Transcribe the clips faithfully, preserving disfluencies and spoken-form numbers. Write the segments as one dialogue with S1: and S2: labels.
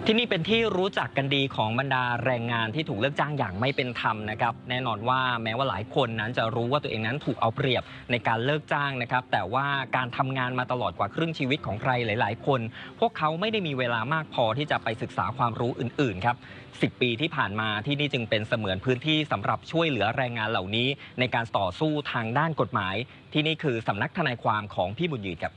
S1: ที่นี่เป็นที่รู้จักกันดีของบรรดาแรงงานที่ถูกเลิกจ้างอย่างไม่เป็นธรรมนะครับแน่นอนว่าแม้ว่าหลายคนนั้นจะรู้ว่าตัวเองนั้นถูกเอาเปรียบในการเลิกจ้างนะครับแต่ว่าการทำงานมาตลอดกว่าครึ่งชีวิตของใครหลายๆคนพวกเขาไม่ได้มีเวลามากพอที่จะไปศึกษาความรู้อื่นๆครับสิบปีที่ผ่านมาที่นี่จึงเป็นเสมือนพื้นที่สำหรับช่วยเหลือแรงงานเหล่านี้ในการต่อสู้ทางด้านกฎหมายที่นี่คือสำนักทนายความของพี่บุญยืนครับ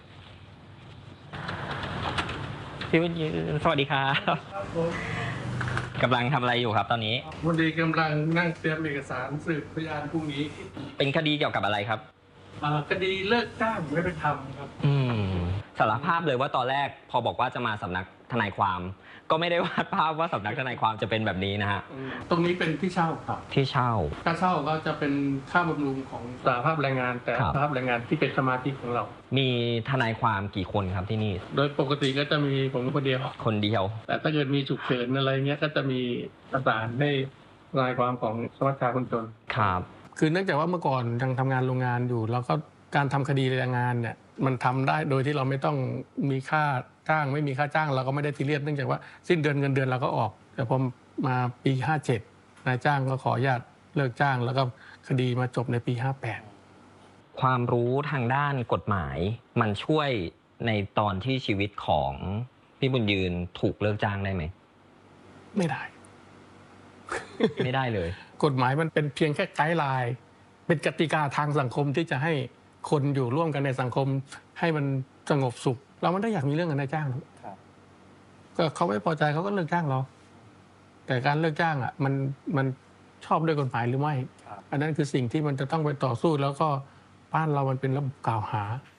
S1: พี่บุญยืนสวัสดีครับกำลังทำอะไรอยู่ครับตอนนี้
S2: วันดีกำลังนั่งเตรียมเอกสารสืบพยานพรุ่งนี้
S1: เป็นคดีเกี่ยวกับอะไรครับ
S2: คดีเลิกจ้างไม่เป็นธรรมครับ
S1: อืมสารภาพเลยว่าตอนแรกพอบอกว่าจะมาสำนักทนายความก็ไม่ได้วาดภาพว่าสำนักทนายความจะเป็นแบบนี้นะฮะ
S2: ตรงนี้เป็นที่เช่าครับ
S1: ที่เช่า
S2: ค่าเช่าก็จะเป็นค่าบำรุงของสหภาพแรงงานแต่สหภาพแรงงานที่เป็นสมาชิกของเรา
S1: มีทนายความกี่คนครับที่นี่
S2: โดยปกติก็จะมีผมคนเดียว
S1: คนเดียว
S2: แต่ถ้าเกิดมีฉุกเฉินอะไรเงี้ยก็จะมีประสานให้ทนายความของสมัชชาคนจน
S1: ครับ
S2: คือเนื่องจากว่าเมื่อก่อนยังทำงานโรงงานอยู่แล้วก็การทำคดีแรงงานเนี่ยมันทำได้โดยที่เราไม่ต้องมีค่าจ้างไม่มีค่าจ้างเราก็ไม่ได้ซีเรียสเนื่องจากว่าสิ้นเดือนเงินเดือนเราก็ออกแต่พอมาปีห้าเจ็ดนายจ้างก็ขออนุญาตเลิกจ้างแล้วก็คดีมาจบในปีห้าแปด
S1: ความรู้ทางด้านกฎหมายมันช่วยในตอนที่ชีวิตของพี่บุญยืนถูกเลิกจ้างได้ไหม
S2: ไม่ได้
S1: ไม่ได้เลย
S2: กฎหมายมันเป็นเพียงแค่ไกด์ไลน์เป็นกติกาทางสังคมที่จะให้คนอยู่ร่วมกันในสังคมให้มันสงบสุขเราไม่ได้อยากมีเรื่องกับนายจ้างก็เขาไม่พอใจเขาก็เลิกจ้างเราแต่การเลิกจ้างอ่ะมันมันชอบด้วยกฎหมายหรือไม่อันนั้นคือสิ่งที่มันจะต้องไปต่อสู้แล้วก็บ้านเรามันเป็นระบบกล่าวหา